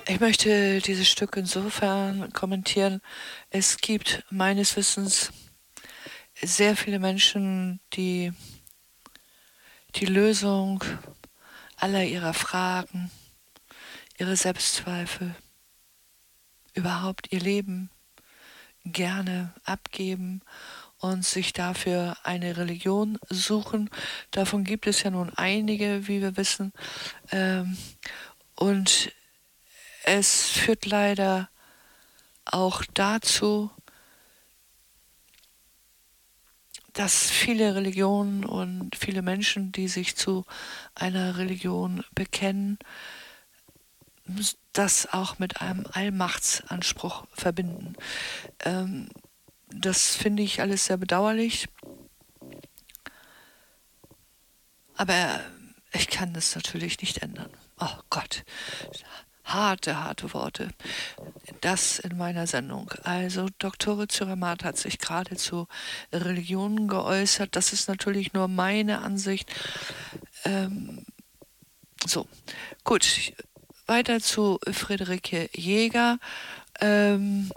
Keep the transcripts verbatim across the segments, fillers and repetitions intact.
Ich möchte dieses Stück insofern kommentieren. Es gibt meines Wissens sehr viele Menschen, die die Lösung aller ihrer Fragen, ihre Selbstzweifel, überhaupt ihr Leben gerne abgeben und sich dafür eine Religion suchen. Davon gibt es ja nun einige, wie wir wissen. Ähm, und es führt leider auch dazu, dass viele Religionen und viele Menschen, die sich zu einer Religion bekennen, das auch mit einem Allmachtsanspruch verbinden. Ähm, das finde ich alles sehr bedauerlich, aber ich kann das natürlich nicht ändern. Oh Gott, harte, harte Worte. Das in meiner Sendung. Also Doktore Züramat hat sich gerade zu Religionen geäußert. Das ist natürlich nur meine Ansicht. Ähm, so, gut. Weiter zu Friederike Jäger. Ähm,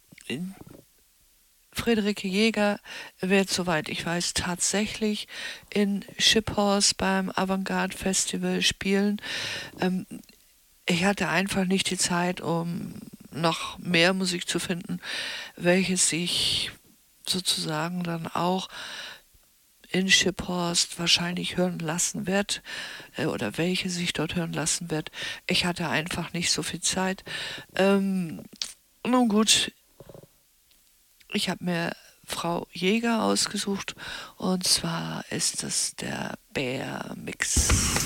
Friederike Jäger wird, soweit ich weiß, tatsächlich in Schiphorst beim Avantgarde Festival spielen. Ähm, ich hatte einfach nicht die Zeit, um noch mehr Musik zu finden, welches sich sozusagen dann auch in Schiphorst wahrscheinlich hören lassen wird, äh, oder welche sich dort hören lassen wird. Ich hatte einfach nicht so viel Zeit. Ähm, nun gut, ich habe mir Frau Jäger ausgesucht und zwar ist es der Bär Mix.